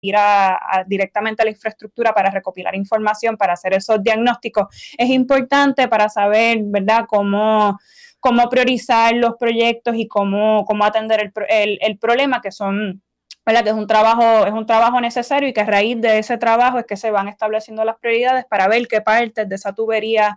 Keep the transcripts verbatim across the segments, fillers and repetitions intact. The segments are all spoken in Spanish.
ir a, a, directamente a la infraestructura para recopilar información, para hacer esos diagnósticos, es importante para saber, ¿verdad?, cómo, cómo priorizar los proyectos y cómo, cómo atender el, el, el problema, que son, ¿verdad?, que es un trabajo, es un trabajo necesario, y que a raíz de ese trabajo es que se van estableciendo las prioridades para ver qué partes de esa tubería,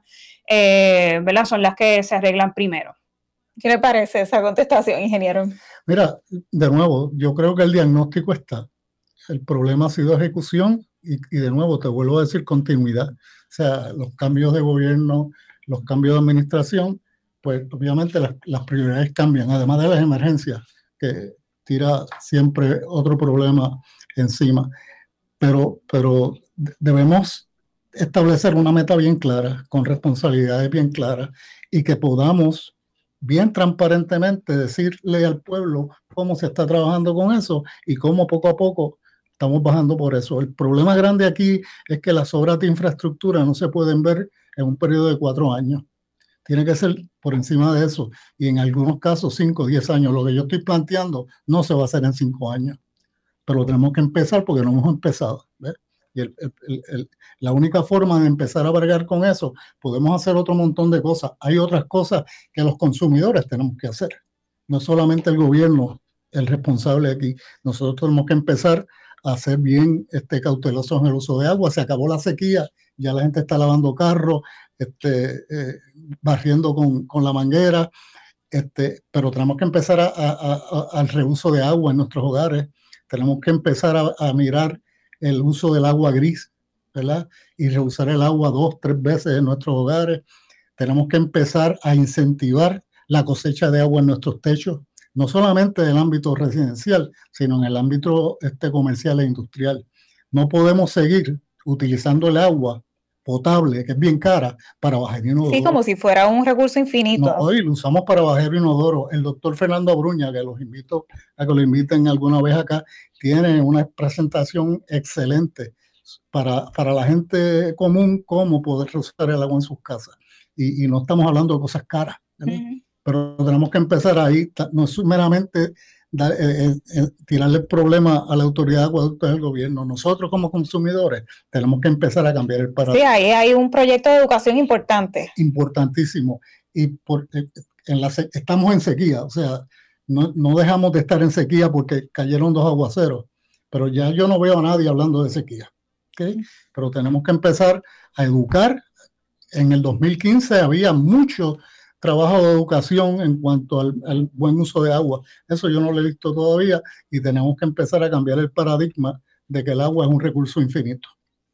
eh, ¿verdad?, son las que se arreglan primero. ¿Qué le parece esa contestación, ingeniero? Mira, de nuevo, yo creo que el diagnóstico está. El problema ha sido ejecución y, y de nuevo te vuelvo a decir continuidad. O sea, los cambios de gobierno, los cambios de administración, pues obviamente las, las prioridades cambian, además de las emergencias, que tira siempre otro problema encima. Pero, pero debemos establecer una meta bien clara, con responsabilidades bien claras, y que podamos bien transparentemente decirle al pueblo cómo se está trabajando con eso y cómo poco a poco estamos bajando por eso. El problema grande aquí es que las obras de infraestructura no se pueden ver en un periodo de cuatro años. Tiene que ser por encima de eso, y en algunos casos cinco o diez años. Lo que yo estoy planteando no se va a hacer en cinco años, pero tenemos que empezar porque no hemos empezado, ¿ves? Y el, el, el, la única forma de empezar a bregar con eso, podemos hacer otro montón de cosas. Hay otras cosas que los consumidores tenemos que hacer. No solamente el gobierno el responsable aquí. Nosotros tenemos que empezar a ser bien este, cautelosos en el uso de agua. Se acabó la sequía, ya la gente está lavando carros, este, eh, barriendo con, con la manguera, este, pero tenemos que empezar a, a, a, al reuso de agua en nuestros hogares. Tenemos que empezar a, a mirar el uso del agua gris, ¿verdad? Y reusar el agua dos, tres veces en nuestros hogares. Tenemos que empezar a incentivar la cosecha de agua en nuestros techos, no solamente en el ámbito residencial, sino en el ámbito este, comercial e industrial. No podemos seguir utilizando el agua potable, que es bien cara, para bajar inodoro. Sí, como si fuera un recurso infinito. No, hoy lo usamos para bajar inodoro. El doctor Fernando Abruña, que los invito a que lo inviten alguna vez acá, tiene una presentación excelente para, para la gente común, cómo poder usar el agua en sus casas. Y, y no estamos hablando de cosas caras, ¿verdad? Uh-huh. Pero tenemos que empezar ahí, no es meramente dar, eh, eh, tirarle el problema a la autoridad de acueductos del gobierno. Nosotros como consumidores tenemos que empezar a cambiar el paradigma. Sí, ahí hay un proyecto de educación importante. Importantísimo. Y por, en la, estamos en sequía, o sea, no, no dejamos de estar en sequía porque cayeron dos aguaceros, pero ya yo no veo a nadie hablando de sequía, ¿okay? Pero tenemos que empezar a educar. En el dos mil quince había mucho trabajo de educación en cuanto al, al buen uso de agua. Eso yo no lo he visto todavía, y tenemos que empezar a cambiar el paradigma de que el agua es un recurso infinito.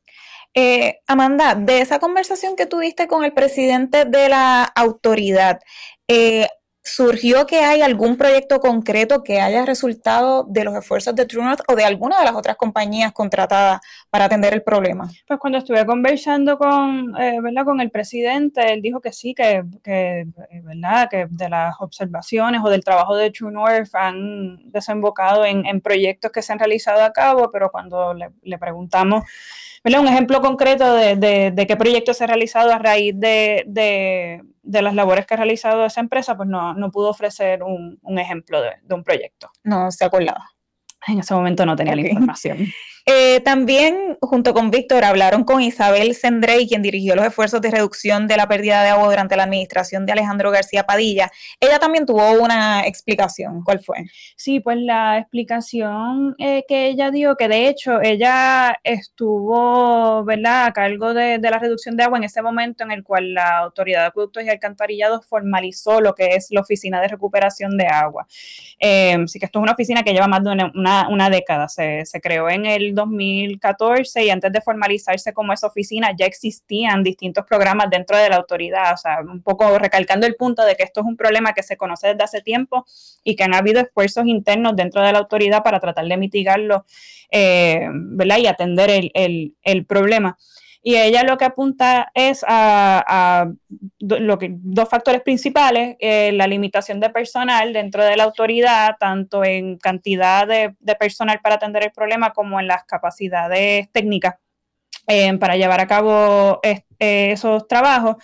Eh, Amanda, de esa conversación que tuviste con el presidente de la autoridad, eh, ¿surgió que hay algún proyecto concreto que haya resultado de los esfuerzos de True North o de alguna de las otras compañías contratadas para atender el problema? Pues cuando estuve conversando con, eh, ¿verdad?, con el presidente, él dijo que sí, que, que, ¿verdad?, que de las observaciones o del trabajo de True North han desembocado en, en proyectos que se han realizado a cabo, pero cuando le, le preguntamos, ¿verdad?, un ejemplo concreto de, de, de qué proyecto se ha realizado a raíz de, de, de las labores que ha realizado esa empresa, pues no, no pudo ofrecer un, un ejemplo de, de un proyecto. No se acordaba. En ese momento no tenía okay. la información. Eh, también, junto con Víctor, hablaron con Isabel Sendrey, quien dirigió los esfuerzos de reducción de la pérdida de agua durante la administración de Alejandro García Padilla. Ella también tuvo una explicación. ¿Cuál fue? Sí, pues la explicación eh, que ella dio, que de hecho ella estuvo, ¿verdad?, a cargo de, de la reducción de agua en ese momento en el cual la Autoridad de Acueductos y Alcantarillados formalizó lo que es la Oficina de Recuperación de Agua. Eh, así que esto es una oficina que lleva más de una, una, una década. Se, se creó en el dos mil catorce, y antes de formalizarse como esa oficina ya existían distintos programas dentro de la autoridad, o sea, un poco recalcando el punto de que esto es un problema que se conoce desde hace tiempo y que han habido esfuerzos internos dentro de la autoridad para tratar de mitigarlo, eh, ¿verdad?, y atender el, el, el problema. Y ella lo que apunta es a, a lo que, dos factores principales, eh, la limitación de personal dentro de la autoridad, tanto en cantidad de, de personal para atender el problema como en las capacidades técnicas eh, para llevar a cabo eh, esos trabajos.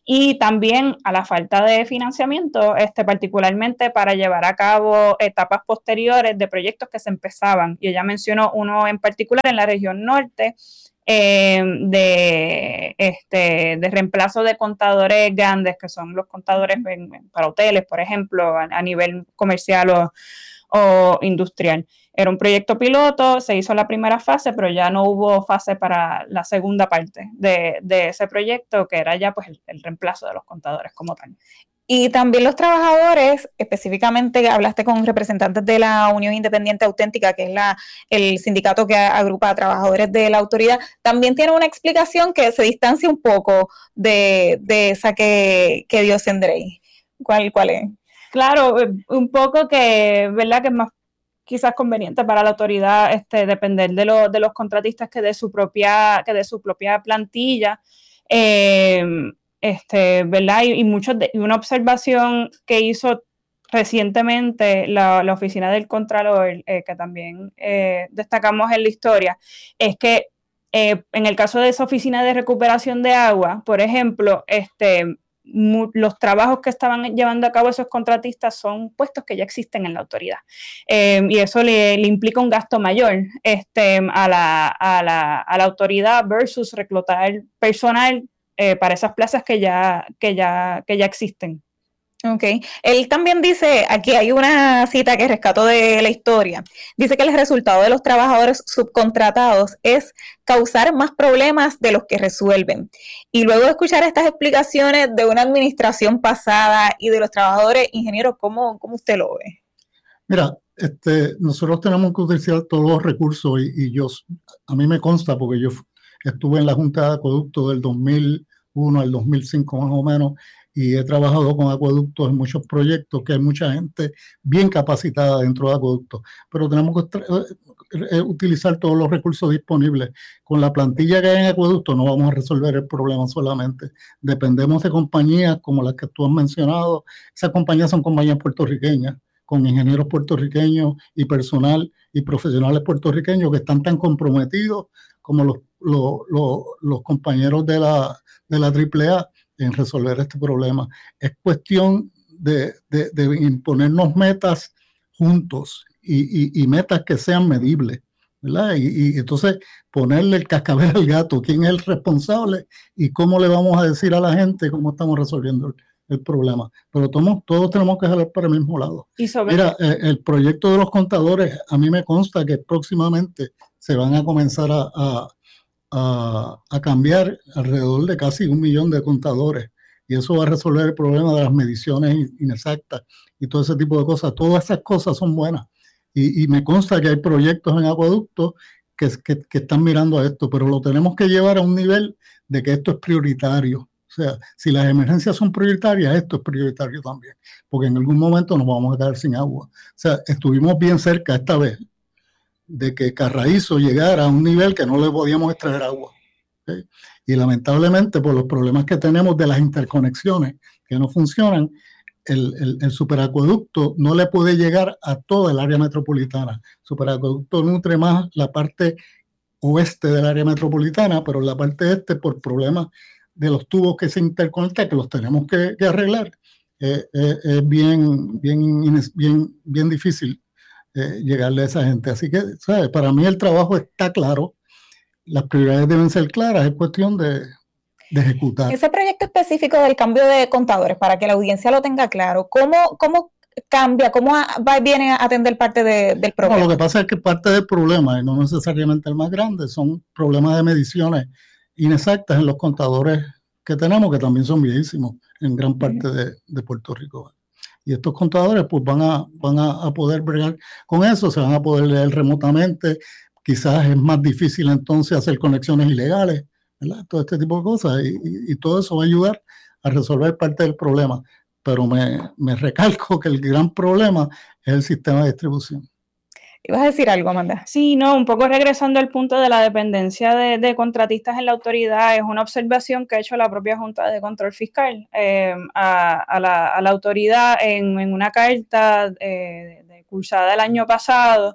y también a la falta de financiamiento, este, particularmente para llevar a cabo etapas posteriores de proyectos que se empezaban. Y ella mencionó uno en particular en la región norte, eh, de, este, de reemplazo de contadores grandes, que son los contadores en, para hoteles, por ejemplo, a, a nivel comercial o, o industrial. Era un proyecto piloto, se hizo la primera fase, pero ya no hubo fase para la segunda parte de, de ese proyecto, que era ya pues el, el reemplazo de los contadores como tal. Y también los trabajadores, específicamente hablaste con representantes de la Unión Independiente Auténtica, que es la, el sindicato que agrupa a trabajadores de la autoridad, también tiene una explicación que se distancia un poco de, de esa que, que dio Sendrey. ¿Cuál, cuál es? Claro, un poco que, ¿verdad? Que es más quizás conveniente para la autoridad este, depender de, lo, de los contratistas que de su propia, que de su propia plantilla. Eh, este, ¿verdad? Y, y, muchos de, y una observación que hizo recientemente la, la oficina del Contralor, eh, que también eh, destacamos en la historia, es que eh, en el caso de esa oficina de recuperación de agua, por ejemplo, este, los trabajos que estaban llevando a cabo esos contratistas son puestos que ya existen en la autoridad, eh, y eso le, le implica un gasto mayor este, a, la, a, la, a la autoridad versus reclutar personal eh, para esas plazas que ya, que ya, que ya existen. Ok, él también dice, aquí hay una cita que rescato de la historia, dice que el resultado de los trabajadores subcontratados es causar más problemas de los que resuelven. Y luego de escuchar estas explicaciones de una administración pasada y de los trabajadores ingenieros, ¿cómo, cómo usted lo ve? Mira, este, nosotros tenemos que utilizar todos los recursos y, y yo, a mí me consta porque yo estuve en la Junta de Acueducto del dos mil uno al dos mil cinco más o menos, y he trabajado con acueductos en muchos proyectos, que hay mucha gente bien capacitada dentro de acueductos, pero tenemos que eh, utilizar todos los recursos disponibles. Con la plantilla que hay en acueductos no vamos a resolver el problema solamente. Dependemos de compañías como las que tú has mencionado. Esas compañías son compañías puertorriqueñas, con ingenieros puertorriqueños y personal y profesionales puertorriqueños que están tan comprometidos como los, los, los, los compañeros de la, de la triple A en resolver este problema. Es cuestión de, de, de imponernos metas juntos y, y, y metas que sean medibles, ¿verdad? Y, y entonces ponerle el cascabel al gato, quién es el responsable y cómo le vamos a decir a la gente cómo estamos resolviendo el, el problema. Pero todos, todos tenemos que jalar para el mismo lado. Y sobre Mira, eh, el proyecto de los contadores, a mí me consta que próximamente se van a comenzar a, a A, a cambiar alrededor de casi un millón de contadores, y eso va a resolver el problema de las mediciones inexactas y todo ese tipo de cosas. Todas esas cosas son buenas y, y me consta que hay proyectos en acueductos que, que, que están mirando a esto, pero lo tenemos que llevar a un nivel de que esto es prioritario. O sea, si las emergencias son prioritarias, esto es prioritario también, porque en algún momento nos vamos a quedar sin agua. O sea, estuvimos bien cerca esta vez de que Carraízo llegara a un nivel que no le podíamos extraer agua. ¿Okay? Y lamentablemente, por los problemas que tenemos de las interconexiones que no funcionan, el, el, el superacueducto no le puede llegar a toda el área metropolitana. El superacueducto nutre más la parte oeste del área metropolitana, pero la parte este, por problemas de los tubos que se interconectan, que los tenemos que, que arreglar, eh, eh, es bien, bien, bien, bien difícil Eh, llegarle a esa gente. Así que, ¿sabes? Para mí el trabajo está claro, las prioridades deben ser claras, es cuestión de, de ejecutar. Ese proyecto específico del cambio de contadores, para que la audiencia lo tenga claro, ¿cómo, cómo cambia, cómo va, viene a atender parte de, del problema? No, lo que pasa es que parte del problema, y no necesariamente el más grande, son problemas de mediciones inexactas en los contadores que tenemos, que también son viejísimos en gran parte uh-huh. de, de Puerto Rico. Y estos contadores pues van a, van a, a poder bregar con eso, se van a poder leer remotamente, quizás es más difícil entonces hacer conexiones ilegales, ¿verdad? Todo este tipo de cosas, y, y, y todo eso va a ayudar a resolver parte del problema, pero me, me recalco que el gran problema es el sistema de distribución. ¿Ibas a decir algo, Amanda? Sí, no, un poco regresando al punto de la dependencia de, de contratistas en la autoridad, es una observación que ha hecho la propia Junta de Control Fiscal eh, a, a, la, a la autoridad en, en una carta eh, de, de cursada el año pasado,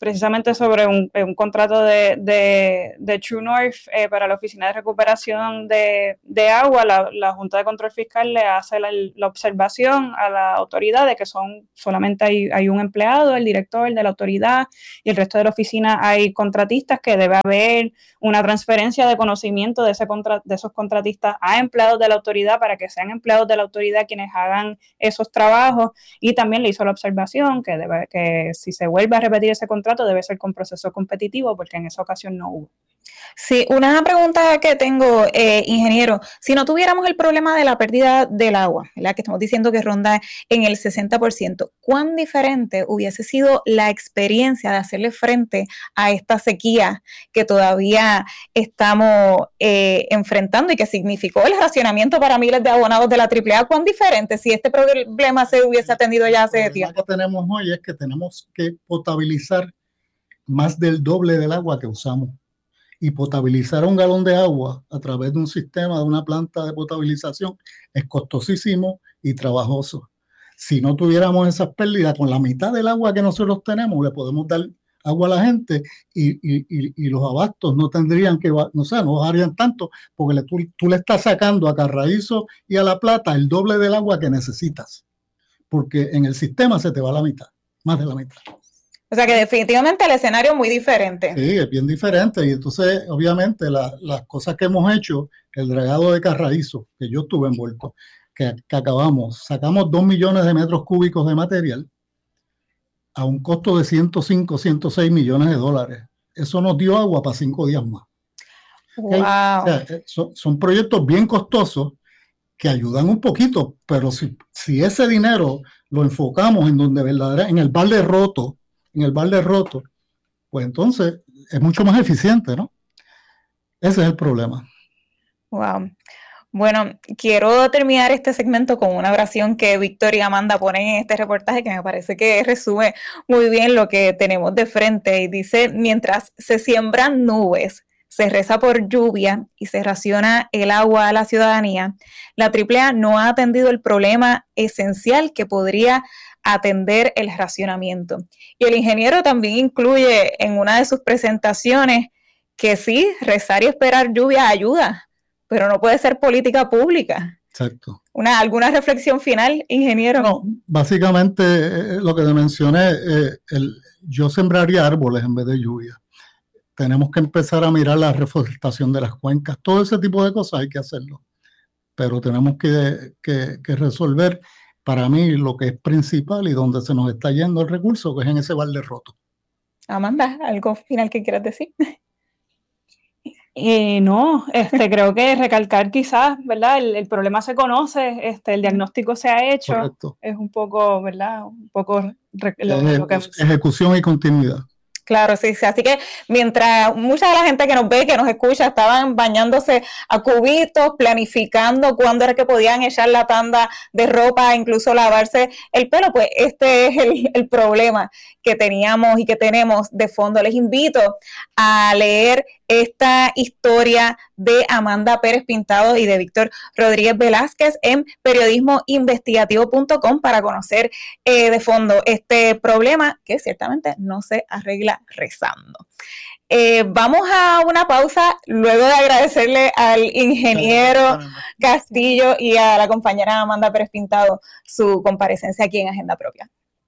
precisamente sobre un, un contrato de, de, de True North eh, para la Oficina de Recuperación de, de Agua. La, la Junta de Control Fiscal le hace la, la observación a la autoridad de que son solamente hay, hay un empleado, el director de la autoridad, y el resto de la oficina hay contratistas, que debe haber una transferencia de conocimiento de, ese contra, de esos contratistas a empleados de la autoridad para que sean empleados de la autoridad quienes hagan esos trabajos. Y también le hizo la observación que, debe, que si se vuelve a repetir ese contrato debe ser con proceso competitivo, porque en esa ocasión no hubo. Sí, una pregunta que tengo, eh, ingeniero, si no tuviéramos el problema de la pérdida del agua, ¿verdad?, que estamos diciendo que ronda en el sesenta por ciento, ¿cuán diferente hubiese sido la experiencia de hacerle frente a esta sequía que todavía estamos eh, enfrentando y que significó el racionamiento para miles de abonados de la triple A? ¿Cuán diferente si este problema se hubiese atendido ya hace tiempo? Lo que tenemos hoy es que tenemos que potabilizar más del doble del agua que usamos. Y potabilizar un galón de agua a través de un sistema, de una planta de potabilización, es costosísimo y trabajoso. Si no tuviéramos esas pérdidas, con la mitad del agua que nosotros tenemos, le podemos dar agua a la gente y, y, y, y los abastos no tendrían que, no sé, no bajarían tanto, porque le, tú, tú le estás sacando a Carraízo y a La Plata el doble del agua que necesitas, porque en el sistema se te va la mitad, más de la mitad. O sea que definitivamente el escenario es muy diferente. Sí, es bien diferente. Y entonces, obviamente, la, las cosas que hemos hecho, el dragado de Carraízo, que yo estuve envuelto, que, que acabamos, sacamos dos millones de metros cúbicos de material a un costo de ciento cinco, ciento seis millones de dólares. Eso nos dio agua para cinco días más. Wow. O sea, son, son proyectos bien costosos que ayudan un poquito, pero si, si ese dinero lo enfocamos en donde verdadera, en el balde roto, en el balde roto, pues entonces es mucho más eficiente, ¿no? Ese es el problema. Wow. Bueno, quiero terminar este segmento con una oración que Víctor y Amanda ponen en este reportaje que me parece que resume muy bien lo que tenemos de frente. Y dice: mientras se siembran nubes, se reza por lluvia y se raciona el agua a la ciudadanía, la triple A no ha atendido el problema esencial que podría atender el racionamiento. Y el ingeniero también incluye en una de sus presentaciones que sí, rezar y esperar lluvia ayuda, pero no puede ser política pública. Exacto. Una, ¿Alguna reflexión final, ingeniero? No, básicamente eh, lo que te mencioné, eh, el, yo sembraría árboles en vez de lluvia. Tenemos que empezar a mirar la reforestación de las cuencas, todo ese tipo de cosas hay que hacerlo, pero tenemos que, que, que resolver, para mí, lo que es principal y donde se nos está yendo el recurso, que es en ese balde roto. Amanda, ¿algo final que quieras decir? Eh, no, este, creo que recalcar quizás, ¿verdad? El, el problema se conoce, este, el diagnóstico se ha hecho. Correcto. Es un poco, ¿verdad? Un poco re, lo, eh, lo que... ejecución y continuidad. Claro, sí, sí. Así que mientras mucha de la gente que nos ve, que nos escucha, estaban bañándose a cubitos, planificando cuándo era que podían echar la tanda de ropa, incluso lavarse el pelo, pues este es el, el problema que teníamos y que tenemos de fondo. Les invito a leer esta historia de Amanda Pérez Pintado y de Víctor Rodríguez Velázquez en periodismo investigativo punto com para conocer eh, de fondo este problema que ciertamente no se arregla rezando. Eh, vamos a una pausa luego de agradecerle al ingeniero Castillo y a la compañera Amanda Pérez Pintado su comparecencia aquí en Agenda Propia.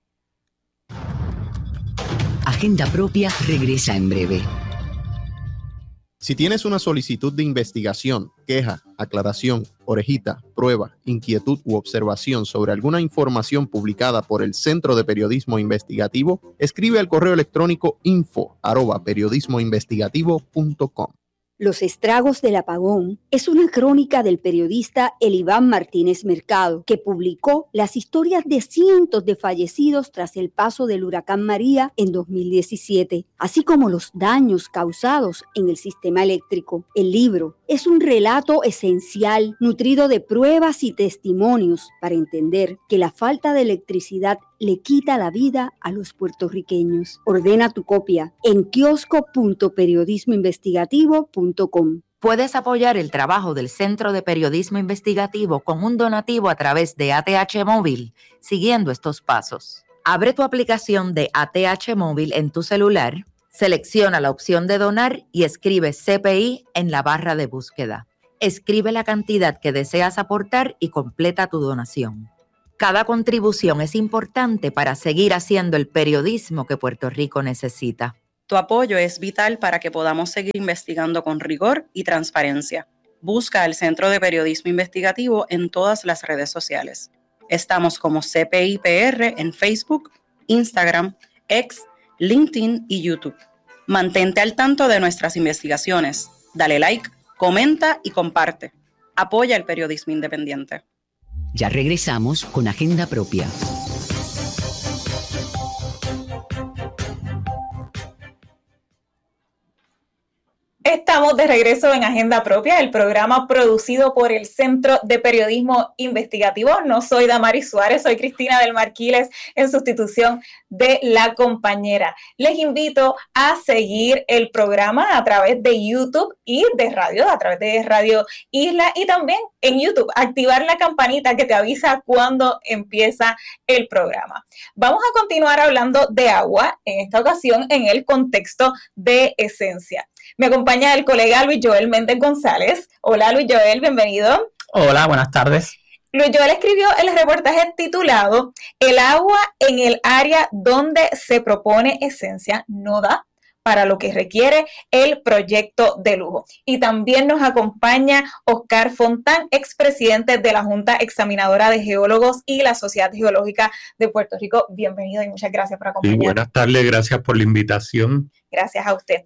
Agenda Propia regresa en breve. Si tienes una solicitud de investigación, queja, aclaración, orejita, prueba, inquietud u observación sobre alguna información publicada por el Centro de Periodismo Investigativo, escribe al correo electrónico info arroba periodismo investigativo punto com. Los estragos del apagón es una crónica del periodista Eliván Martínez Mercado, que publicó las historias de cientos de fallecidos tras el paso del huracán María en dos mil diecisiete, así como los daños causados en el sistema eléctrico. El libro es un relato esencial, nutrido de pruebas y testimonios para entender que la falta de electricidad le quita la vida a los puertorriqueños. Ordena tu copia en kiosco punto periodismo investigativo punto com. Puedes apoyar el trabajo del Centro de Periodismo Investigativo con un donativo a través de A T H Móvil, siguiendo estos pasos. Abre tu aplicación de A T H Móvil en tu celular, selecciona la opción de donar y escribe C P I en la barra de búsqueda. Escribe la cantidad que deseas aportar y completa tu donación. Cada contribución es importante para seguir haciendo el periodismo que Puerto Rico necesita. Tu apoyo es vital para que podamos seguir investigando con rigor y transparencia. Busca el Centro de Periodismo Investigativo en todas las redes sociales. Estamos como C P I P R en Facebook, Instagram, X, LinkedIn y YouTube. Mantente al tanto de nuestras investigaciones. Dale like, comenta y comparte. Apoya el periodismo independiente. Ya regresamos con Agenda Propia. Estamos de regreso en Agenda Propia, el programa producido por el Centro de Periodismo Investigativo. No soy Damaris Suárez, soy Cristina del Marquiles en sustitución de la compañera. Les invito a seguir el programa a través de YouTube y de radio, a través de Radio Isla y también en YouTube. Activar la campanita que te avisa cuando empieza el programa. Vamos a continuar hablando de agua, en esta ocasión en el contexto de Esencia. Me acompaña el colega Luis Joel Méndez González. Hola Luis Joel, bienvenido. Hola, buenas tardes. Luis Joel escribió el reportaje titulado El agua en el área donde se propone Esencia no da para lo que requiere el proyecto de lujo. Y también nos acompaña Oscar Fontán, expresidente de la Junta Examinadora de Geólogos y la Sociedad Geológica de Puerto Rico. Bienvenido y muchas gracias por acompañarnos. Sí, buenas tardes, gracias por la invitación. Gracias a usted.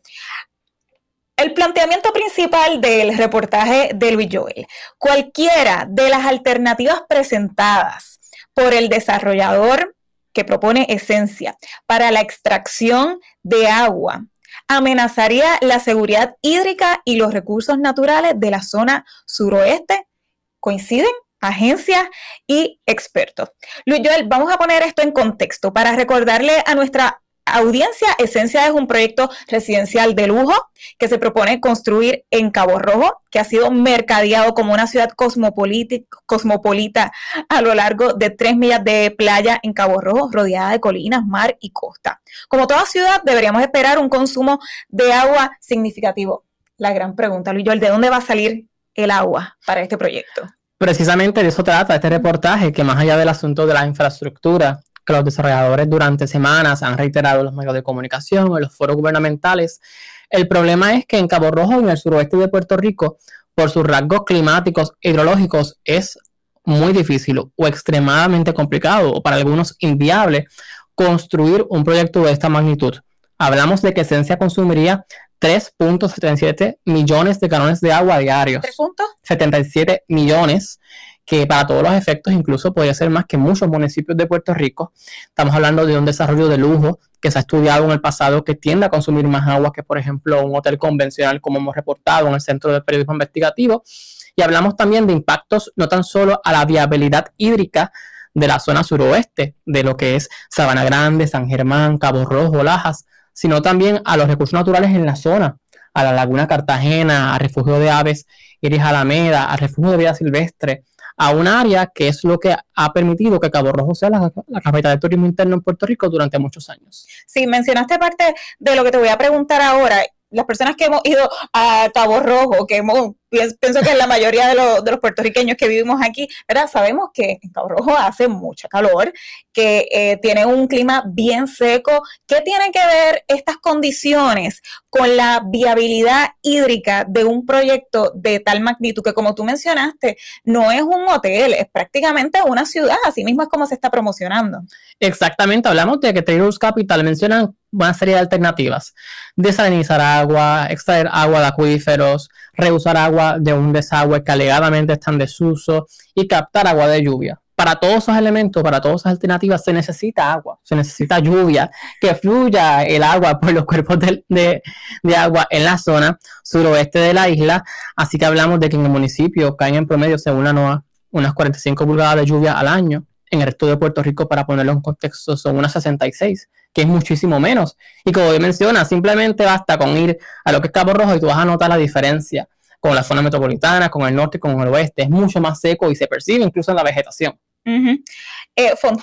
El planteamiento principal del reportaje de Luis Joel: cualquiera de las alternativas presentadas por el desarrollador que propone Esencia para la extracción de agua amenazaría la seguridad hídrica y los recursos naturales de la zona suroeste. ¿Coinciden agencias y expertos? Luis Joel, vamos a poner esto en contexto para recordarle a nuestra audiencia. Esencia es un proyecto residencial de lujo que se propone construir en Cabo Rojo, que ha sido mercadeado como una ciudad cosmopolita, cosmopolita a lo largo de tres millas de playa en Cabo Rojo, rodeada de colinas, mar y costa. Como toda ciudad, deberíamos esperar un consumo de agua significativo. La gran pregunta, Luis Joel, ¿de dónde va a salir el agua para este proyecto? Precisamente de eso trata este reportaje, que más allá del asunto de la infraestructura, que los desarrolladores durante semanas han reiterado en los medios de comunicación, en los foros gubernamentales, el problema es que en Cabo Rojo, en el suroeste de Puerto Rico, por sus rasgos climáticos e hidrológicos, es muy difícil o extremadamente complicado, o para algunos inviable, construir un proyecto de esta magnitud. Hablamos de que Esencia consumiría tres punto setenta y siete millones de galones de agua diarios. ¿tres punto setenta y siete millones, que para todos los efectos incluso podría ser más que muchos municipios de Puerto Rico. Estamos hablando de un desarrollo de lujo que se ha estudiado en el pasado, que tiende a consumir más agua que, por ejemplo, un hotel convencional, como hemos reportado en el Centro de Periodismo Investigativo. Y hablamos también de impactos no tan solo a la viabilidad hídrica de la zona suroeste, de lo que es Sabana Grande, San Germán, Cabo Rojo, Lajas, sino también a los recursos naturales en la zona, a la Laguna Cartagena, al Refugio de Aves Iris Alameda, al Refugio de Vida Silvestre, a un área que es lo que ha permitido que Cabo Rojo sea la, la capital del turismo interno en Puerto Rico durante muchos años. Sí, mencionaste parte de lo que te voy a preguntar ahora. Las personas que hemos ido a Cabo Rojo, que hemos, pienso que la mayoría de los, de los puertorriqueños que vivimos aquí, ¿verdad? Sabemos que en Cabo Rojo hace mucha calor, que eh, tiene un clima bien seco. ¿Qué tienen que ver estas condiciones con la viabilidad hídrica de un proyecto de tal magnitud que, como tú mencionaste, no es un hotel, es prácticamente una ciudad? Así mismo es como se está promocionando. Exactamente, hablamos de que Taylor's Capital mencionan una serie de alternativas: desalinizar agua, extraer agua de acuíferos, reusar agua de un desagüe que alegadamente está en desuso y captar agua de lluvia. Para todos esos elementos, para todas esas alternativas, se necesita agua, se necesita lluvia, que fluya el agua por los cuerpos de, de, de agua en la zona suroeste de la isla. Así que hablamos de que en el municipio caen en promedio, según la NOAA, unas cuarenta y cinco pulgadas de lluvia al año. En el resto de Puerto Rico, para ponerlo en contexto, son unas sesenta y seis, que es muchísimo menos. Y como bien menciona, simplemente basta con ir a lo que es Cabo Rojo y tú vas a notar la diferencia con la zona metropolitana, con el norte y con el oeste. Es mucho más seco y se percibe incluso en la vegetación. Uh-huh. Eh, Fontán,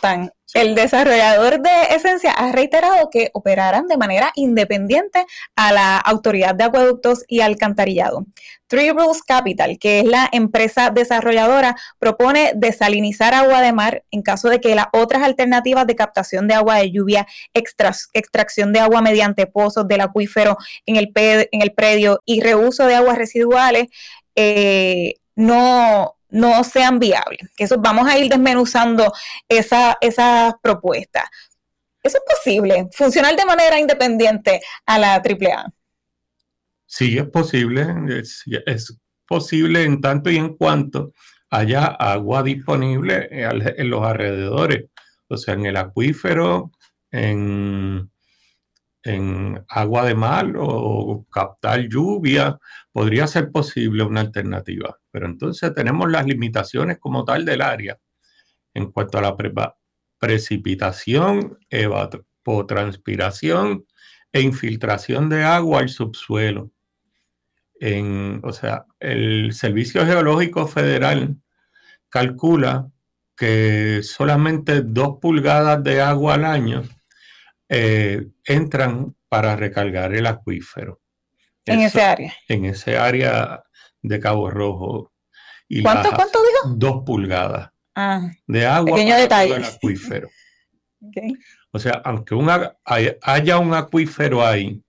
El desarrollador de Esencia ha reiterado que operarán de manera independiente a la Autoridad de Acueductos y Alcantarillado. Three Rules Capital, que es la empresa desarrolladora, propone desalinizar agua de mar en caso de que las otras alternativas de captación de agua de lluvia, extra, extracción de agua mediante pozos del acuífero en el, pe, en el predio y reuso de aguas residuales eh, no... no sean viables. Que eso vamos a ir desmenuzando esa, esa propuesta. ¿Eso es posible? ¿Funcionar de manera independiente a la triple A? Sí, es posible. Es, es posible en tanto y en cuanto haya agua disponible en los alrededores. O sea, en el acuífero, en, en agua de mar o captar lluvia, podría ser posible una alternativa. Pero entonces tenemos las limitaciones como tal del área en cuanto a la pre precipitación, evapotranspiración e infiltración de agua al subsuelo. En, o sea, el Servicio Geológico Federal calcula que solamente dos pulgadas de agua al año eh, entran para recargar el acuífero. En Eso, ese área. En ese área de Cabo Rojo. Y ¿Cuánto, ¿cuánto dijo? Dos pulgadas ah, de agua pequeño para detalle. el acuífero. Okay. O sea, aunque una, haya un acuífero ahí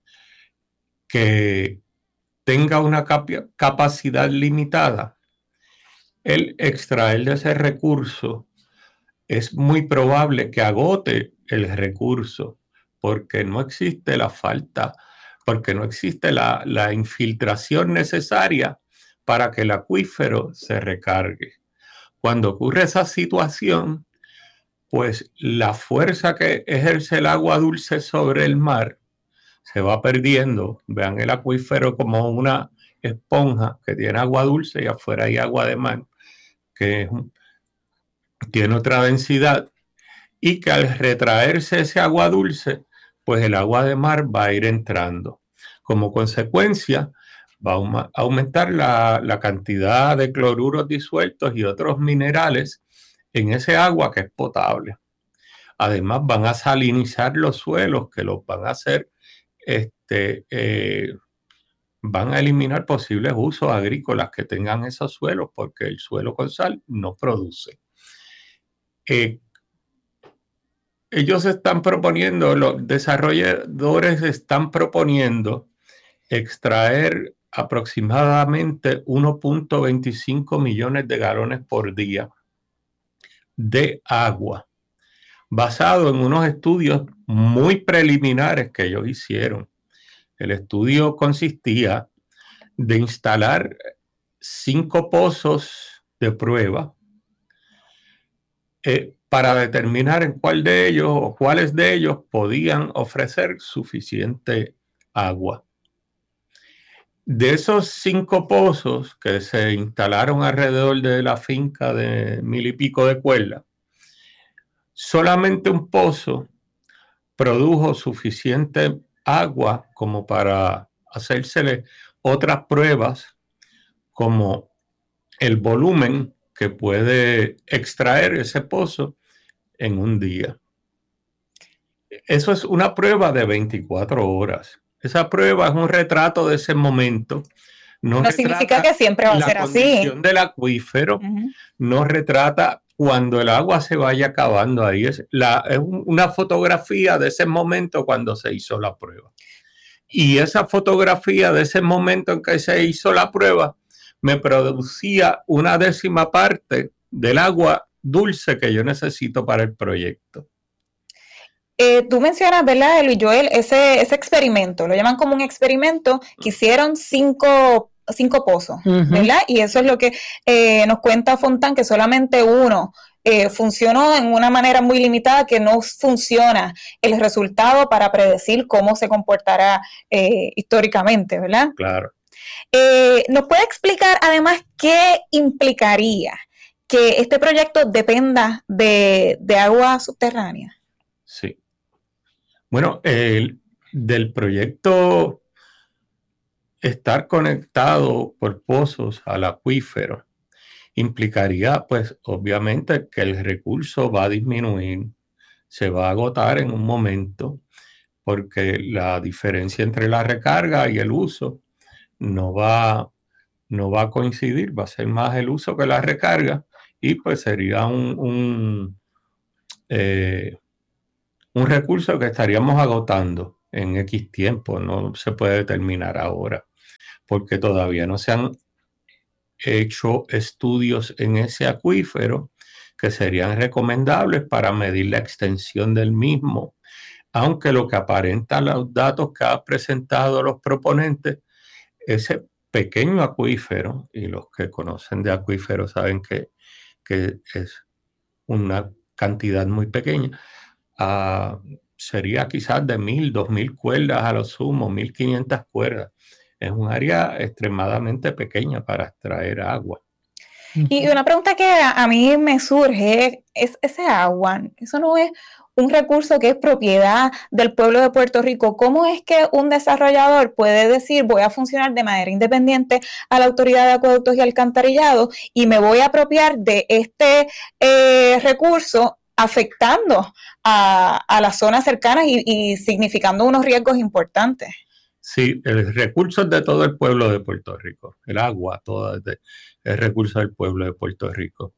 que tenga una cap capacidad limitada, el extraer de ese recurso es muy probable que agote el recurso porque no existe la falta, porque no existe la, la infiltración necesaria para que el acuífero se recargue. Cuando ocurre esa situación, pues la fuerza que ejerce el agua dulce sobre el mar se va perdiendo. Vean el acuífero como una esponja que tiene agua dulce y afuera hay agua de mar que tiene otra densidad y que al retraerse ese agua dulce, pues el agua de mar va a ir entrando. Como consecuencia, va a aumentar la, la cantidad de cloruros disueltos y otros minerales en ese agua que es potable. Además, van a salinizar los suelos, que los van a hacer, este, eh, van a eliminar posibles usos agrícolas que tengan esos suelos, porque el suelo con sal no produce. Eh, ellos están proponiendo, los desarrolladores están proponiendo extraer aproximadamente uno punto veinticinco millones de galones por día de agua, basado en unos estudios muy preliminares que ellos hicieron. El estudio consistía de instalar cinco pozos de prueba eh, para determinar en cuál de ellos o cuáles de ellos podían ofrecer suficiente agua. De esos cinco pozos que se instalaron alrededor de la finca de mil y pico de cuerdas, solamente un pozo produjo suficiente agua como para hacérsele otras pruebas, como el volumen que puede extraer ese pozo en un día. Eso es una prueba de veinticuatro horas. Esa prueba es un retrato de ese momento. No, no significa que siempre va a ser así. La condición del acuífero, uh-huh. No retrata cuando el agua se vaya acabando ahí. Es, la, es una fotografía de ese momento cuando se hizo la prueba. Y esa fotografía de ese momento en que se hizo la prueba me producía una décima parte del agua dulce que yo necesito para el proyecto. Eh, tú mencionas, ¿verdad, Luis Joel, ese, ese experimento? Lo llaman como un experimento que hicieron cinco, cinco pozos, uh-huh. ¿verdad? Y eso es lo que eh, nos cuenta Fontán, que solamente uno eh, funcionó en una manera muy limitada, que no funciona el resultado para predecir cómo se comportará eh, históricamente, ¿verdad? Claro. Eh, ¿Nos puede explicar además qué implicaría que este proyecto dependa de, de agua subterránea? Sí. Bueno, el, del proyecto estar conectado por pozos al acuífero implicaría, pues, obviamente que el recurso va a disminuir, se va a agotar en un momento, porque la diferencia entre la recarga y el uso no va, no va a coincidir, va a ser más el uso que la recarga, y pues sería un, un, eh, un recurso que estaríamos agotando en X tiempo, no se puede determinar ahora, porque todavía no se han hecho estudios en ese acuífero que serían recomendables para medir la extensión del mismo, aunque lo que aparentan los datos que han presentado los proponentes, ese pequeño acuífero, y los que conocen de acuíferos saben que, que es una cantidad muy pequeña, uh, sería quizás de mil, dos mil cuerdas a lo sumo, mil quinientas cuerdas. Es un área extremadamente pequeña para extraer agua. Y una pregunta que a mí me surge es ese agua, eso no es un recurso que es propiedad del pueblo de Puerto Rico. ¿Cómo es que un desarrollador puede decir voy a funcionar de manera independiente a la Autoridad de Acueductos y Alcantarillado y me voy a apropiar de este eh, recurso afectando a, a las zonas cercanas y, y significando unos riesgos importantes? Sí, el recurso es de todo el pueblo de Puerto Rico. El agua, todo es de, el recurso del pueblo de Puerto Rico.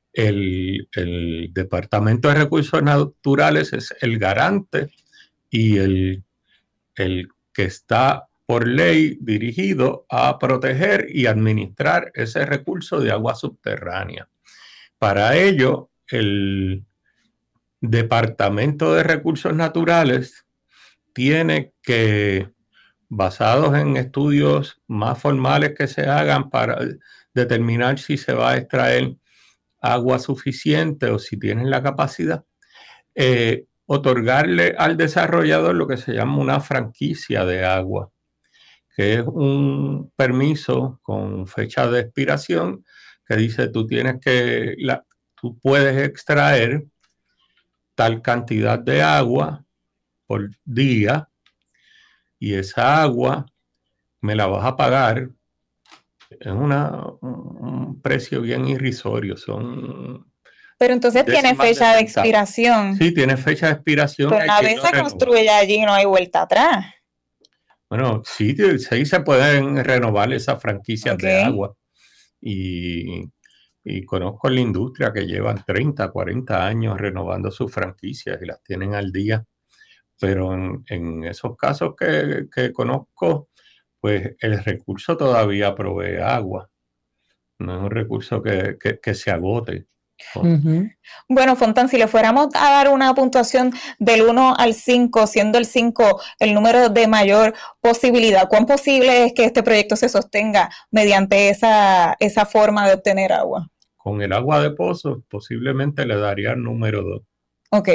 El, el Departamento de Recursos Naturales es el garante y el, el que está por ley dirigido a proteger y administrar ese recurso de agua subterránea. Para ello, el Departamento de Recursos Naturales tiene que, basados en estudios más formales que se hagan para determinar si se va a extraer agua suficiente o si tienen la capacidad, eh, otorgarle al desarrollador lo que se llama una franquicia de agua, que es un permiso con fecha de expiración que dice tú tienes que, la, tú puedes extraer tal cantidad de agua por día y esa agua me la vas a pagar. Es una, un precio bien irrisorio. Son Pero entonces tiene fecha de, de expiración. Sí, tiene fecha de expiración. Pero una vez se construye allí no hay vuelta atrás. Bueno, sí, sí se pueden renovar esas franquicias okay. de agua. Y, y conozco la industria que llevan treinta, cuarenta años renovando sus franquicias y las tienen al día. Pero en, en esos casos que, que conozco, pues el recurso todavía provee agua. No es un recurso que, que, que se agote. Uh-huh. Bueno, Fontán, si le fuéramos a dar una puntuación del uno al cinco, siendo el cinco el número de mayor posibilidad, ¿cuán posible es que este proyecto se sostenga mediante esa, esa forma de obtener agua? Con el agua de pozo, posiblemente le daría el número dos. Ok.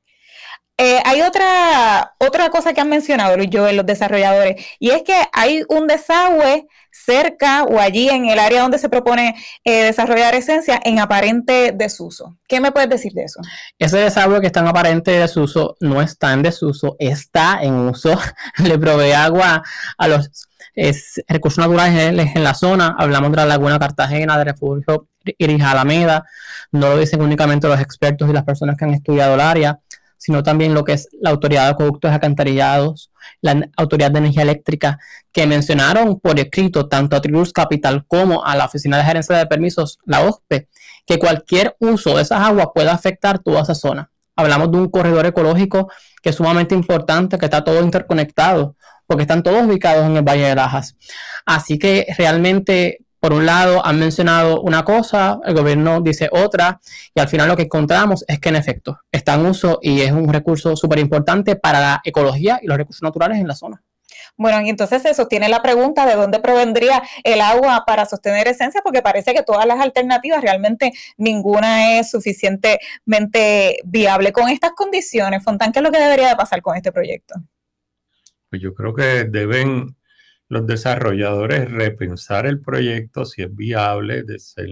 Eh, hay otra, otra cosa que han mencionado, Luis Joel, los desarrolladores, y es que hay un desagüe cerca o allí en el área donde se propone eh, desarrollar Esencia en aparente desuso. ¿Qué me puedes decir de eso? Ese desagüe que está en aparente desuso no está en desuso, está en uso. Le provee agua a los es, recursos naturales en la zona. Hablamos de la Laguna Cartagena, de Refugio Iris Alameda. No lo dicen únicamente los expertos y las personas que han estudiado el área, sino también lo que es la Autoridad de Acueductos y Alcantarillados, la Autoridad de Energía Eléctrica, que mencionaron por escrito tanto a Tribus Capital como a la Oficina de Gerencia de Permisos, la O S P E, que cualquier uso de esas aguas puede afectar toda esa zona. Hablamos de un corredor ecológico que es sumamente importante, que está todo interconectado, porque están todos ubicados en el Valle de Lajas. Así que realmente, por un lado, han mencionado una cosa, el gobierno dice otra, y al final lo que encontramos es que en efecto está en uso y es un recurso súper importante para la ecología y los recursos naturales en la zona. Bueno, y entonces se sostiene la pregunta de dónde provendría el agua para sostener Esencia, porque parece que todas las alternativas, realmente ninguna es suficientemente viable. Con estas condiciones, Fontán, ¿qué es lo que debería de pasar con este proyecto? Pues yo creo que deben los desarrolladores repensar el proyecto si es viable, de ser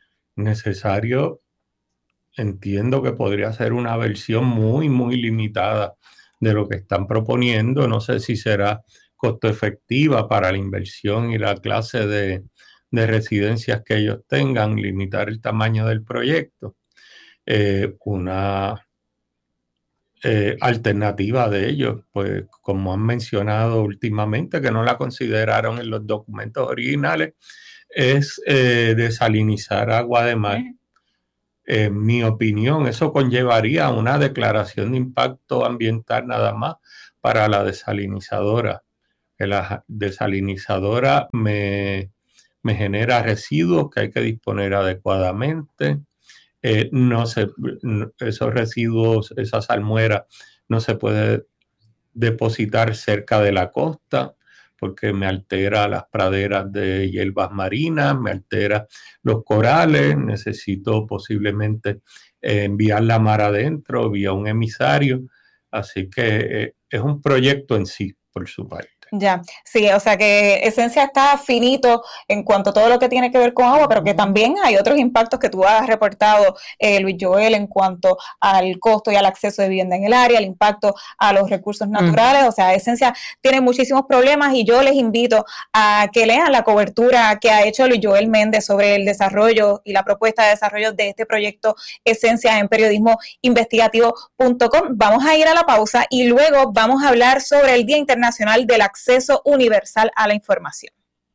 necesario. Entiendo que podría ser una versión muy, muy limitada de lo que están proponiendo. No sé si será costo efectiva para la inversión y la clase de, de residencias que ellos tengan, limitar el tamaño del proyecto. Eh, una eh, alternativa de ellos, pues como han mencionado últimamente, que no la consideraron en los documentos originales, es eh, desalinizar agua de mar. En mi opinión, eso conllevaría una declaración de impacto ambiental nada más para la desalinizadora. La desalinizadora me, me genera residuos que hay que disponer adecuadamente. Eh, no se, esos residuos, esa salmuera, no se puede depositar cerca de la costa porque me altera las praderas de hierbas marinas, me altera los corales, necesito posiblemente eh, enviar la mar adentro vía un emisario, así que eh, es un proyecto en sí, por su parte. Ya, sí, o sea que Esencia está finito en cuanto a todo lo que tiene que ver con agua, pero que también hay otros impactos que tú has reportado, eh, Luis Joel, en cuanto al costo y al acceso de vivienda en el área, el impacto a los recursos naturales. Uh-huh. O sea, Esencia tiene muchísimos problemas y yo les invito a que lean la cobertura que ha hecho Luis Joel Méndez sobre el desarrollo y la propuesta de desarrollo de este proyecto Esencia en periodismo investigativo punto com. Vamos a ir a la pausa y luego vamos a hablar sobre el Día Internacional del Acceso Acceso universal a la información.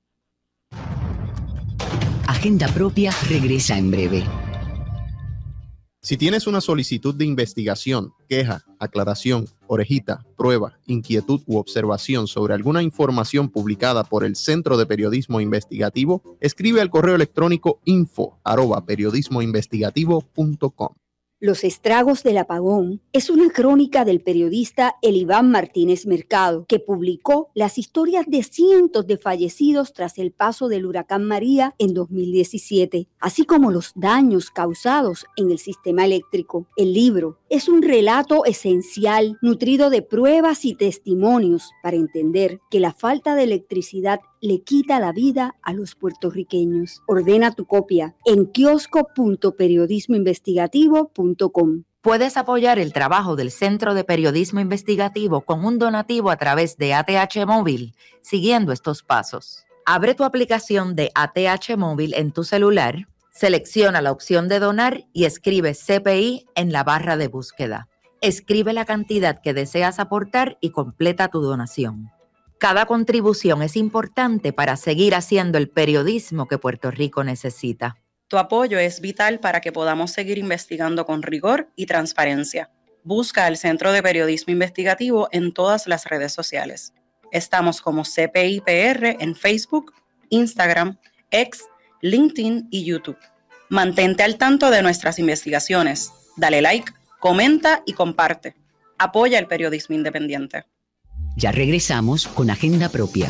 Agenda Propia regresa en breve. Si tienes una solicitud de investigación, queja, aclaración, orejita, prueba, inquietud u observación sobre alguna información publicada por el Centro de Periodismo Investigativo, escribe al correo electrónico info arroba periodismo investigativo punto com. Los estragos del apagón es una crónica del periodista Eliván Martínez Mercado, que publicó las historias de cientos de fallecidos tras el paso del huracán María en dos mil diecisiete, así como los daños causados en el sistema eléctrico. El libro es un relato esencial, nutrido de pruebas y testimonios para entender que la falta de electricidad le quita la vida a los puertorriqueños. Ordena tu copia en kiosco punto periodismo investigativo punto com. Puedes apoyar el trabajo del Centro de Periodismo Investigativo con un donativo a través de A T H Móvil, siguiendo estos pasos. Abre tu aplicación de A T H Móvil en tu celular, selecciona la opción de donar y escribe C P I en la barra de búsqueda. Escribe la cantidad que deseas aportar y completa tu donación. Cada contribución es importante para seguir haciendo el periodismo que Puerto Rico necesita. Tu apoyo es vital para que podamos seguir investigando con rigor y transparencia. Busca al Centro de Periodismo Investigativo en todas las redes sociales. Estamos como C P I P R en Facebook, Instagram, X, LinkedIn y YouTube. Mantente al tanto de nuestras investigaciones. Dale like, comenta y comparte. Apoya el periodismo independiente. Ya regresamos con Agenda Propia.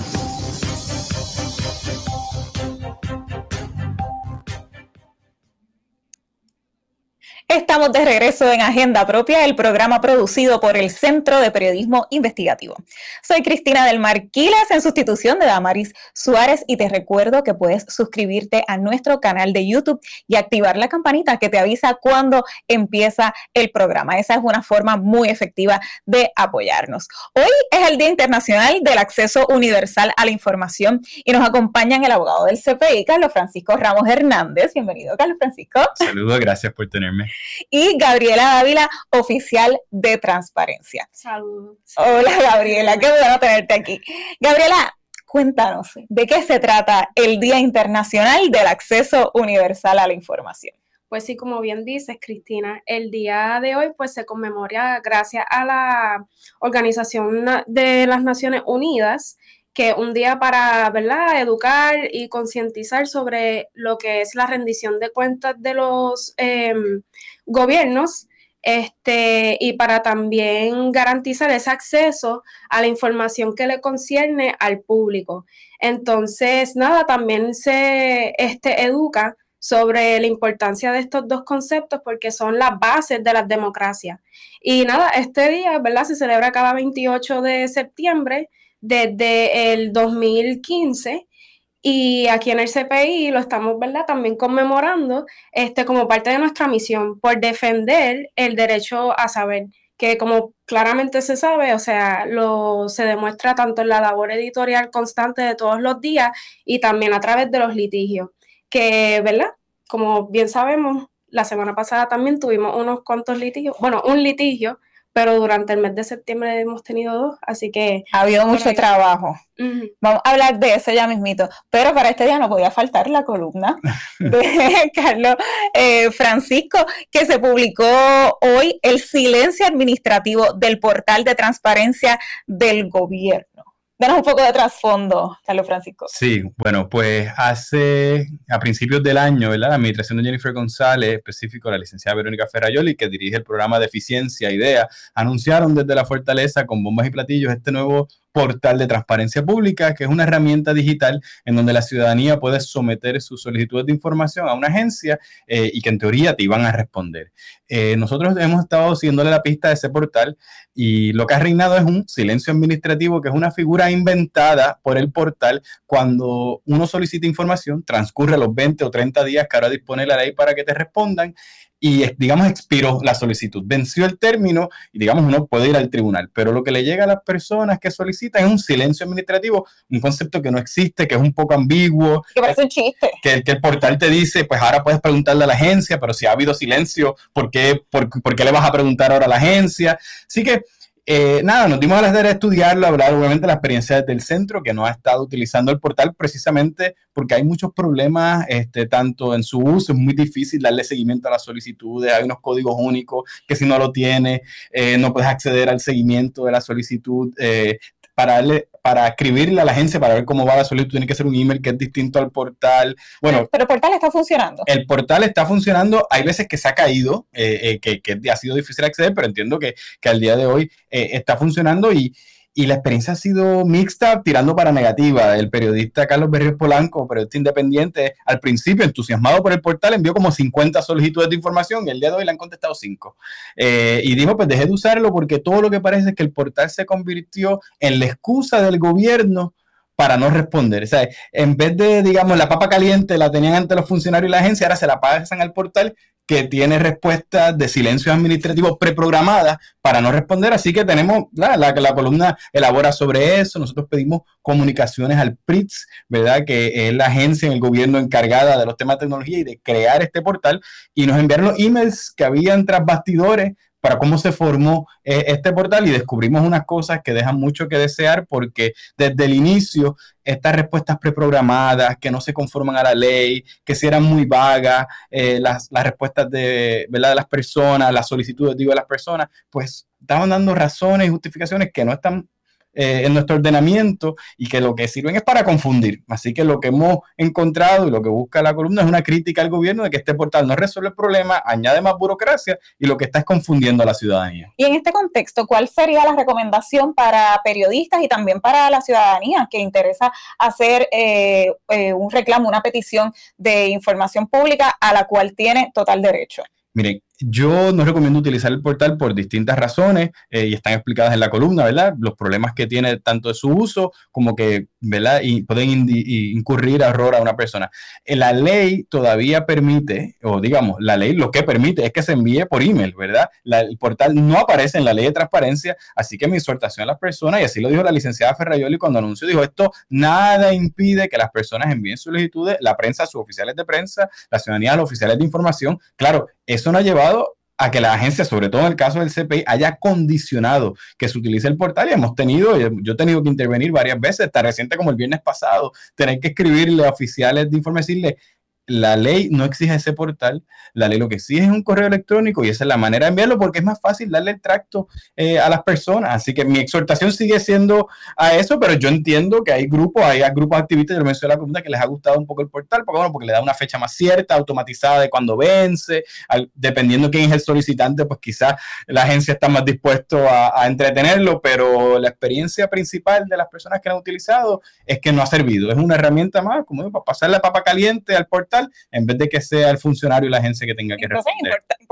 Estamos de regreso en Agenda Propia, el programa producido por el Centro de Periodismo Investigativo. Soy Cristina del Mar Quiles en sustitución de Damaris Suárez y te recuerdo que puedes suscribirte a nuestro canal de YouTube y activar la campanita que te avisa cuando empieza el programa. Esa es una forma muy efectiva de apoyarnos. Hoy es el Día Internacional del Acceso Universal a la Información y nos acompañan el abogado del C P I, Carlos Francisco Ramos Hernández. Bienvenido, Carlos Francisco. Saludos, gracias por tenerme. Y Gabriela Dávila, oficial de Transparencia. Saludos. Hola, Gabriela, qué bueno tenerte aquí. Gabriela, cuéntanos, ¿de qué se trata el Día Internacional del Acceso Universal a la Información? Pues sí, como bien dices, Cristina, el día de hoy pues se conmemora gracias a la Organización de las Naciones Unidas, que un día para, ¿verdad?, educar y concientizar sobre lo que es la rendición de cuentas de los eh, gobiernos, este, y para también garantizar ese acceso a la información que le concierne al público. Entonces, nada, también se este, educa sobre la importancia de estos dos conceptos porque son las bases de las democracias. Y nada, este día, ¿verdad?, se celebra cada veintiocho de septiembre, desde el dos mil quince, y aquí en el C P I lo estamos, ¿verdad?, también conmemorando este, como parte de nuestra misión por defender el derecho a saber, que como claramente se sabe, o sea, lo se demuestra tanto en la labor editorial constante de todos los días y también a través de los litigios, que, ¿verdad? Como bien sabemos, la semana pasada también tuvimos unos cuantos litigios, bueno, un litigio, pero durante el mes de septiembre hemos tenido dos, así que... Ha habido mucho ahí trabajo. Uh-huh. Vamos a hablar de eso ya mismito, pero para este día no podía faltar la columna de Carlos eh, Francisco, que se publicó hoy, el silencio administrativo del portal de transparencia del gobierno. Danos un poco de trasfondo, Carlos Francisco. Sí, bueno, pues hace, a principios del año, ¿verdad? La administración de Jennifer González, específico la licenciada Verónica Ferrayoli, que dirige el programa de eficiencia IDEA, anunciaron desde la Fortaleza con bombas y platillos este nuevo portal de transparencia pública, que es una herramienta digital en donde la ciudadanía puede someter sus solicitudes de información a una agencia eh, y que en teoría te iban a responder. Eh, nosotros hemos estado siguiéndole la pista de ese portal y lo que ha reinado es un silencio administrativo, que es una figura inventada por el portal cuando uno solicita información, transcurre los veinte o treinta días que ahora dispone la ley para que te respondan y, digamos, expiró la solicitud, venció el término y, digamos, uno puede ir al tribunal, pero lo que le llega a las personas que solicitan es un silencio administrativo, un concepto que no existe, que es un poco ambiguo. Que parece un chiste. Que, que el portal te dice, pues ahora puedes preguntarle a la agencia, pero si ha habido silencio, ¿por qué, por, por qué le vas a preguntar ahora a la agencia? Así que, Eh, nada, nos dimos a la tarea de estudiarlo, hablar obviamente de la experiencia del centro, que no ha estado utilizando el portal precisamente porque hay muchos problemas, este, tanto en su uso, es muy difícil darle seguimiento a las solicitudes, hay unos códigos únicos que si no lo tienes, eh, no puedes acceder al seguimiento de la solicitud, eh, para darle, para escribirle a la agencia para ver cómo va la solicitud, tiene que ser un email que es distinto al portal. Bueno, pero, pero el portal está funcionando. El portal está funcionando, hay veces que se ha caído, eh, eh, que, que ha sido difícil acceder, pero entiendo que, que al día de hoy eh, está funcionando y, y la experiencia ha sido mixta, tirando para negativa. El periodista Carlos Berríos Polanco, periodista independiente, al principio entusiasmado por el portal, envió como cincuenta solicitudes de información y el día de hoy le han contestado cinco. Eh, y dijo, pues dejé de usarlo porque todo lo que parece es que el portal se convirtió en la excusa del gobierno para no responder. O sea, en vez de, digamos, la papa caliente la tenían ante los funcionarios y la agencia, ahora se la pasan al portal que tiene respuestas de silencio administrativo preprogramadas para no responder, así que tenemos, la, la, la columna elabora sobre eso, nosotros pedimos comunicaciones al P R I T S, ¿verdad?, que es la agencia en el gobierno encargada de los temas de tecnología y de crear este portal, y nos enviaron los emails que habían tras bastidores para cómo se formó eh, este portal y descubrimos unas cosas que dejan mucho que desear porque desde el inicio estas respuestas preprogramadas que no se conforman a la ley, que si eran muy vagas, eh, las, las respuestas de, ¿verdad?, de las personas, las solicitudes digo, de las personas, pues estaban dando razones y justificaciones que no están Eh, en nuestro ordenamiento y que lo que sirven es para confundir. Así que lo que hemos encontrado y lo que busca la columna es una crítica al gobierno de que este portal no resuelve el problema, añade más burocracia y lo que está es confundiendo a la ciudadanía. Y en este contexto, ¿cuál sería la recomendación para periodistas y también para la ciudadanía que interesa hacer eh, eh, un reclamo, una petición de información pública a la cual tiene total derecho? Miren, yo no recomiendo utilizar el portal por distintas razones eh, y están explicadas en la columna, ¿verdad? Los problemas que tiene tanto de su uso como que, ¿verdad? Y pueden indi- incurrir a error a una persona. Eh, la ley todavía permite, o digamos, la ley lo que permite es que se envíe por email, ¿verdad? La, el portal no aparece en la ley de transparencia, así que mi exhortación a las personas, y así lo dijo la licenciada Ferrayoli cuando anunció, dijo, esto nada impide que las personas envíen solicitudes, la prensa a sus oficiales de prensa, la ciudadanía a los oficiales de información. Claro, eso no ha llevado a que la agencia, sobre todo en el caso del C P I, haya condicionado que se utilice el portal y hemos tenido, yo he tenido que intervenir varias veces, tan reciente como el viernes pasado, tener que escribirle a oficiales de información, decirle, la ley no exige ese portal, la ley lo que exige es un correo electrónico y esa es la manera de enviarlo porque es más fácil darle el tracto eh, a las personas. Así que mi exhortación sigue siendo a eso, pero yo entiendo que hay grupos, hay grupos activistas, yo lo mencioné en la comunidad, que les ha gustado un poco el portal, porque, bueno, porque le da una fecha más cierta, automatizada de cuando vence, al, dependiendo quién es el solicitante, pues quizás la agencia está más dispuesto a, a entretenerlo, pero la experiencia principal de las personas que lo han utilizado es que no ha servido. Es una herramienta más, como digo, para pasar la papa caliente al portal en vez de que sea el funcionario y la agencia que tenga que Entonces, responder. Entonces,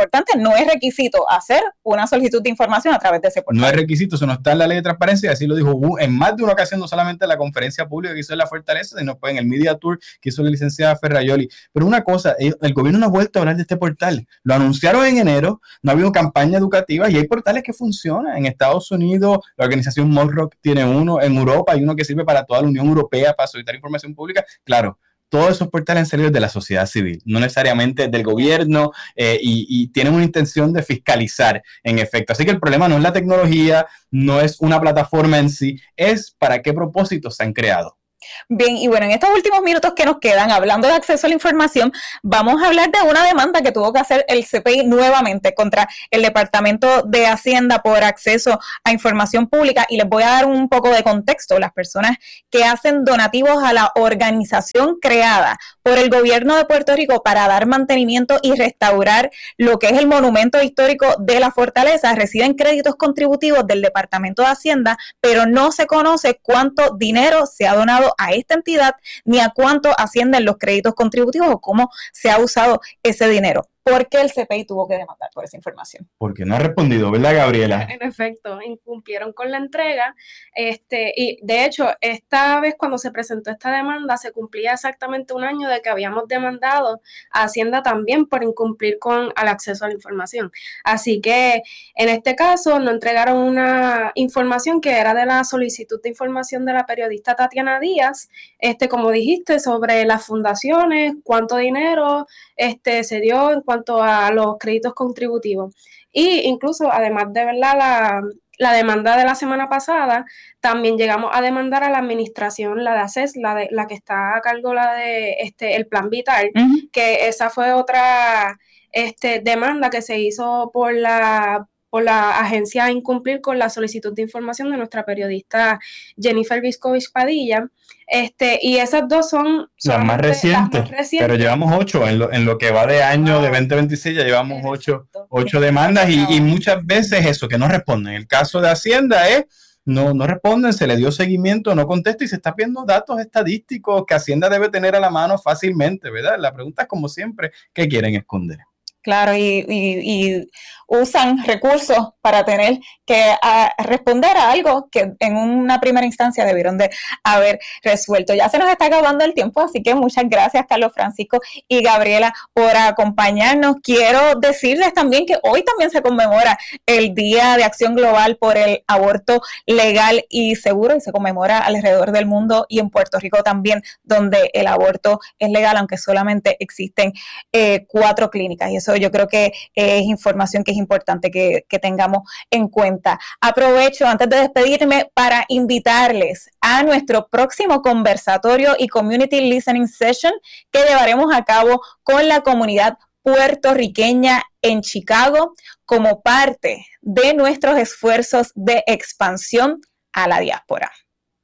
importante, no es requisito hacer una solicitud de información a través de ese portal. No es requisito, eso no está en la ley de transparencia, así lo dijo en más de una ocasión, no solamente en la conferencia pública que hizo en la Fortaleza, sino en el Media Tour que hizo la licenciada Ferraioli. Pero una cosa, el gobierno no ha vuelto a hablar de este portal. Lo anunciaron en enero, no ha habido campaña educativa y hay portales que funcionan. En Estados Unidos, la organización Monrock tiene uno, en Europa hay uno que sirve para toda la Unión Europea para solicitar información pública. Claro, todos esos portales han salido de la sociedad civil, no necesariamente del gobierno, eh, y, y tienen una intención de fiscalizar, en efecto. Así que el problema no es la tecnología, no es una plataforma en sí, es para qué propósitos se han creado. Bien, y bueno, en estos últimos minutos que nos quedan, hablando de acceso a la información, vamos a hablar de una demanda que tuvo que hacer el C P I nuevamente contra el Departamento de Hacienda por acceso a información pública, y les voy a dar un poco de contexto. Las personas que hacen donativos a la organización creada por el gobierno de Puerto Rico para dar mantenimiento y restaurar lo que es el monumento histórico de la Fortaleza reciben créditos contributivos del Departamento de Hacienda, pero no se conoce cuánto dinero se ha donado a esta entidad, ni a cuánto ascienden los créditos contributivos o cómo se ha usado ese dinero. ¿Por qué el C P I tuvo que demandar por esa información? Porque no ha respondido, ¿verdad, Gabriela? En efecto, incumplieron con la entrega, este, y de hecho, esta vez cuando se presentó esta demanda, se cumplía exactamente un año de que habíamos demandado a Hacienda también por incumplir con el acceso a la información. Así que, en este caso, no entregaron una información que era de la solicitud de información de la periodista Tatiana Díaz, este, como dijiste, sobre las fundaciones, cuánto dinero este, se dio en cuanto a los créditos contributivos. Y incluso, además de verdad la, la demanda de la semana pasada, también llegamos a demandar a la administración, la de ACES, la de la que está a cargo la de este el Plan Vital, uh-huh. que esa fue otra este, demanda que se hizo por la por la agencia a incumplir con la solicitud de información de nuestra periodista Jennifer Viscovich Padilla. Este, y esas dos son las más, recientes, las más recientes, pero llevamos ocho, en lo, en lo que va de año oh. de veinte veintiséis ya llevamos ocho, ocho demandas y, y muchas veces eso, que no responden. El caso de Hacienda es, no, no responden, se le dio seguimiento, no contesta y se está pidiendo datos estadísticos que Hacienda debe tener a la mano fácilmente, ¿verdad? La pregunta es como siempre, ¿qué quieren esconder? Claro, y, y, y usan recursos para tener que a, responder a algo que en una primera instancia debieron de haber resuelto. Ya se nos está acabando el tiempo, así que muchas gracias, Carlos Francisco y Gabriela, por acompañarnos. Quiero decirles también que hoy también se conmemora el Día de Acción Global por el Aborto Legal y Seguro, y se conmemora alrededor del mundo y en Puerto Rico también, donde el aborto es legal, aunque solamente existen eh, cuatro clínicas, y eso yo creo que es información que es importante que, que tengamos en cuenta. Aprovecho antes de despedirme para invitarles a nuestro próximo conversatorio y Community Listening Session que llevaremos a cabo con la comunidad puertorriqueña en Chicago como parte de nuestros esfuerzos de expansión a la diáspora.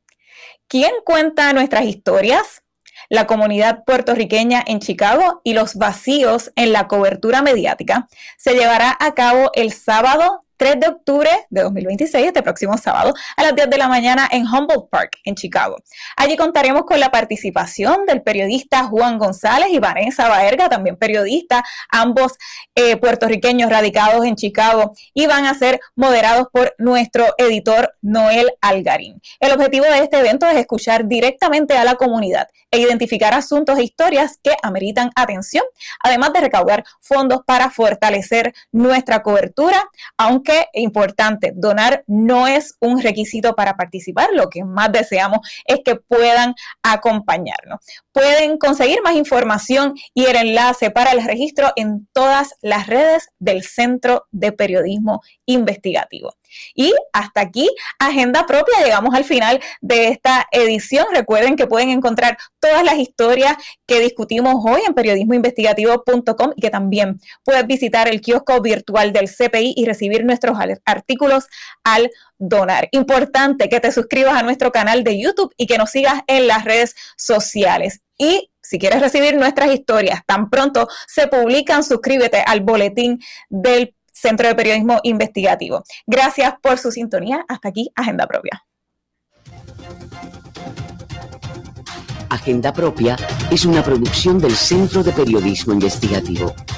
¿Quién cuenta nuestras historias? La comunidad puertorriqueña en Chicago y los vacíos en la cobertura mediática se llevará a cabo el sábado tres de octubre de dos mil veintiséis, este próximo sábado, a las diez de la mañana en Humboldt Park, en Chicago. Allí contaremos con la participación del periodista Juan González y Vanessa Baerga, también periodista, ambos eh, puertorriqueños radicados en Chicago, y van a ser moderados por nuestro editor Noel Algarín. El objetivo de este evento es escuchar directamente a la comunidad e identificar asuntos e historias que ameritan atención, además de recaudar fondos para fortalecer nuestra cobertura, aunque que importante, donar no es un requisito para participar, lo que más deseamos es que puedan acompañarnos. Pueden conseguir más información y el enlace para el registro en todas las redes del Centro de Periodismo Investigativo. Y hasta aquí, Agenda Propia. Llegamos al final de esta edición. Recuerden que pueden encontrar todas las historias que discutimos hoy en periodismo investigativo punto com y que también puedes visitar el kiosco virtual del C P I y recibir nuestros artículos al donar. Importante que te suscribas a nuestro canal de YouTube y que nos sigas en las redes sociales. Y si quieres recibir nuestras historias tan pronto se publican, suscríbete al boletín del Centro de Periodismo Investigativo. Gracias por su sintonía. Hasta aquí, Agenda Propia. Agenda Propia es una producción del Centro de Periodismo Investigativo.